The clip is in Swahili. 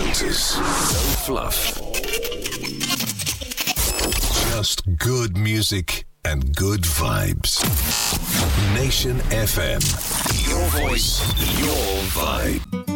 filters, no fluff. Just good music and good vibes. Nation FM. Your voice, your vibe.